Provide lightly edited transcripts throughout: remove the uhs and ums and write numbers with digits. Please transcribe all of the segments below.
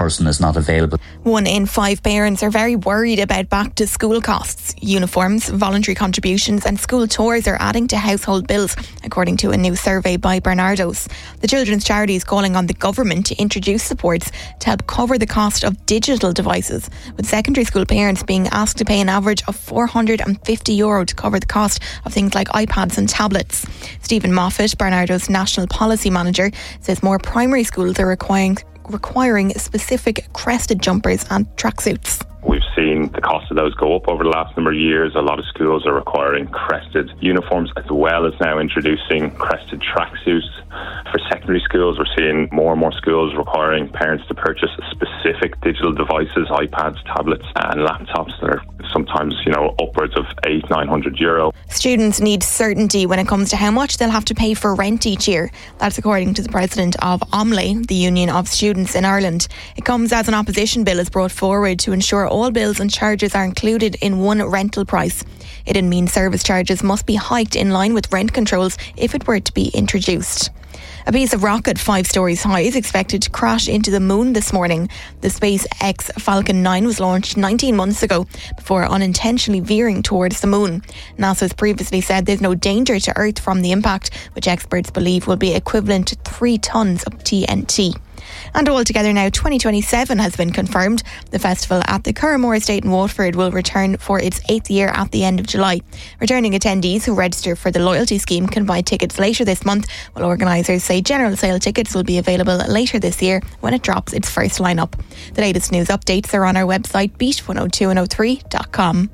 person is not available. 1 in 5 parents are very worried about back to school costs. Uniforms, voluntary contributions and school tours are adding to household bills, according to a new survey by Barnardo's. The children's charity is calling on the government to introduce supports to help cover the cost of digital devices, with secondary school parents being asked to pay an average of €450 to cover the cost of things like iPads and tablets. Stephen Moffat, Barnardo's National Policy Manager, says more primary schools are requiring specific crested jumpers and tracksuits. We've seen the cost of those go up over the last number of years. A lot of schools are requiring crested uniforms, as well as now introducing crested tracksuits. For secondary schools, we're seeing more and more schools requiring parents to purchase specific digital devices, iPads, tablets and laptops that are sometimes, upwards of €800-900. Students need certainty when it comes to how much they'll have to pay for rent each year. That's according to the president of Omley, the Union of Students in Ireland. It comes as an opposition bill is brought forward to ensure all bills and charges are included in one rental price. It didn't mean service charges must be hiked in line with rent controls if it were to be introduced. A piece of rocket 5 stories high is expected to crash into the moon this morning. The SpaceX Falcon 9 was launched 19 months ago before unintentionally veering towards the moon. NASA has previously said there's no danger to Earth from the impact, which experts believe will be equivalent to 3 tonnes of TNT. And altogether now 2027 has been confirmed. The festival at the Curramore Estate in Waterford will return for its 8th year at the end of July. Returning attendees who register for the loyalty scheme can buy tickets later this month, while organisers say general sale tickets will be available later this year when it drops its first lineup. The latest news updates are on our website beat102103.com.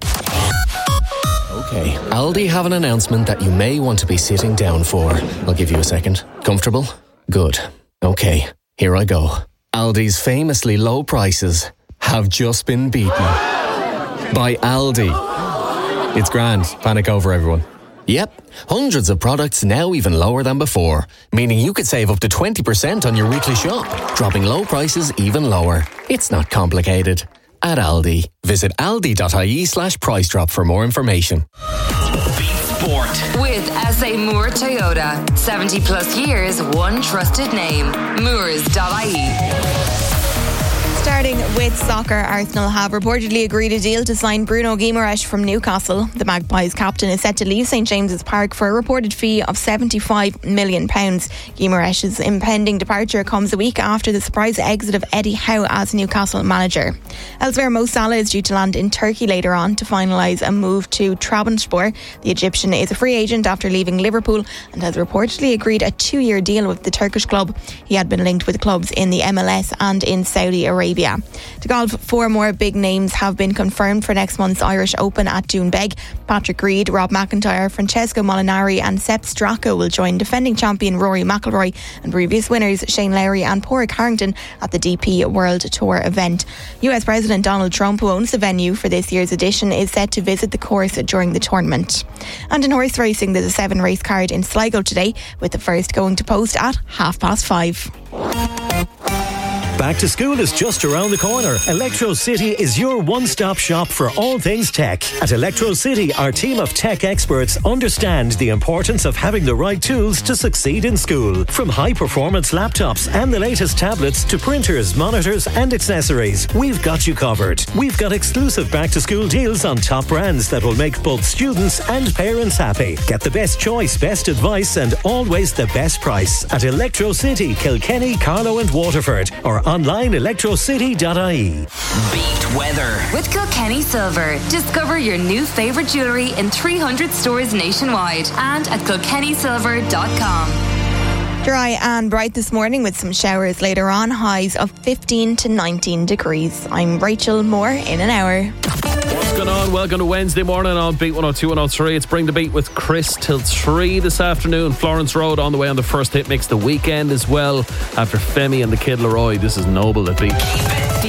Okay, Aldi have an announcement that you may want to be sitting down for. I'll give you a second. Comfortable? Good. Okay. Here I go. Aldi's famously low prices have just been beaten by Aldi. It's grand. Panic over, everyone. Yep, hundreds of products now even lower than before, meaning you could save up to 20% on your weekly shop, dropping low prices even lower. It's not complicated. At Aldi, visit aldi.ie/price drop for more information. Sport. With SA Moore Toyota. 70 plus years, one trusted name. Moores.ie. Starting with soccer, Arsenal have reportedly agreed a deal to sign Bruno Guimaraes from Newcastle. The Magpies captain is set to leave St James's Park for a reported fee of £75 million. Guimaraes' impending departure comes a week after the surprise exit of Eddie Howe as Newcastle manager. Elsewhere, Mo Salah is due to land in Turkey later on to finalise a move to Trabzonspor. The Egyptian is a free agent after leaving Liverpool and has reportedly agreed a 2-year deal with the Turkish club. He had been linked with clubs in the MLS and in Saudi Arabia. To golf, 4 more big names have been confirmed for next month's Irish Open at Doonbeg. Patrick Reed, Rob McIntyre, Francesco Molinari and Sepp Straka will join defending champion Rory McIlroy and previous winners Shane Lowry and Padraig Harrington at the DP World Tour event. US President Donald Trump, who owns the venue for this year's edition, is set to visit the course during the tournament. And in horse racing, there's a 7 race card in Sligo today, with the first going to post at 5:30. Back to school is just around the corner. Electro City is your one-stop shop for all things tech. At Electro City, our team of tech experts understand the importance of having the right tools to succeed in school. From high-performance laptops and the latest tablets to printers, monitors and accessories, we've got you covered. We've got exclusive back-to-school deals on top brands that will make both students and parents happy. Get the best choice, best advice and always the best price at Electro City, Kilkenny, Carlow and Waterford, or online electrocity.ie. Beat weather. With Kilkenny Silver. Discover your new favourite jewellery in 300 stores nationwide and at kilkennysilver.com. Dry and bright this morning with some showers later on, highs of 15 to 19 degrees. I'm Rachel, more in an hour. What's going on? Welcome to Wednesday morning on Beat 102 103. It's Bring the Beat with Chris till 3 this afternoon. Florence Road on the way on the first hit mix. The Weekend as well. After Femi and the Kid Laroi, this is Noble at Beat.